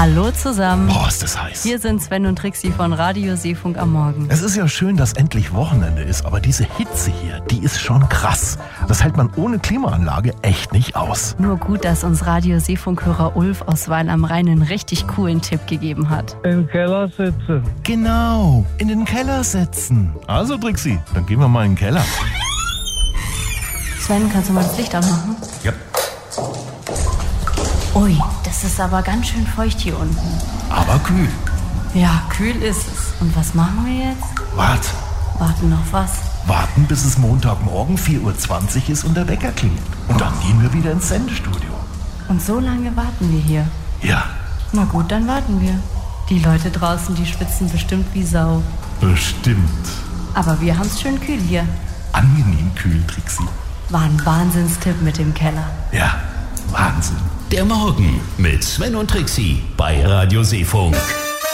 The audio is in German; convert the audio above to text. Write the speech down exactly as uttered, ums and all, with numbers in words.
Hallo zusammen. Boah, ist das heiß. Hier sind Sven und Trixi von Radio Seefunk am Morgen. Es ist ja schön, dass endlich Wochenende ist, aber diese Hitze hier, die ist schon krass. Das hält man ohne Klimaanlage echt nicht aus. Nur gut, dass uns Radio Seefunkhörer Ulf aus Weil am Rhein einen richtig coolen Tipp gegeben hat. Im Keller sitzen. Genau, in den Keller setzen. Also Trixi, dann gehen wir mal in den Keller. Sven, kannst du mal das Licht anmachen? Ja. Ui, das ist aber ganz schön feucht hier unten. Aber kühl. Ja, kühl ist es. Und was machen wir jetzt? Wart. Warten auf was? Warten, bis es Montagmorgen vier Uhr zwanzig ist und der Wecker klingelt. Und dann gehen wir wieder ins Sendestudio. Und so lange warten wir hier. Ja, Na gut, dann warten wir. Die Leute draußen, die schwitzen bestimmt wie Sau. bestimmt. Aber wir haben's schön kühl hier. Angenehm kühl, Trixi. War ein Wahnsinnstipp mit dem Keller. Ja, Wahnsinn. Der Morgen mit Sven und Trixi bei Radio Seefunk.